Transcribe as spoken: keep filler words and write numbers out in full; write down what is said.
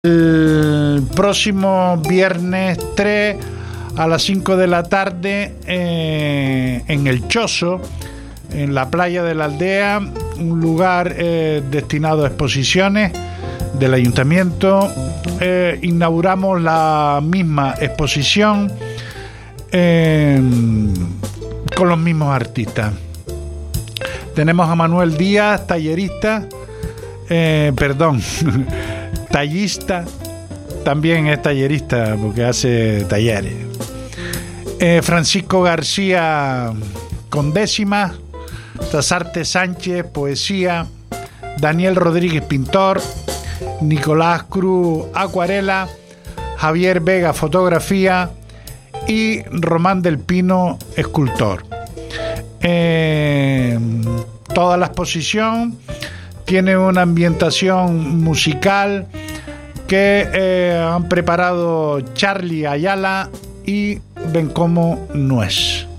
El próximo viernes tres a las cinco de la tarde eh, en El Choso, en la playa de la aldea, un lugar eh, destinado a exposiciones del ayuntamiento. Eh, inauguramos la misma exposición eh, con los mismos artistas. Tenemos a Manuel Díaz, tallerista, eh, perdón, tallista, también es tallerista porque hace talleres. Eh, Francisco García con décimas, Tasarte Sánchez, poesía, Daniel Rodríguez, pintor, Nicolás Cruz, acuarela, Javier Vega, fotografía y Román del Pino, escultor. Eh, toda la exposición tiene una ambientación musical que eh, han preparado Charlie Ayala y Bencomo Nuez.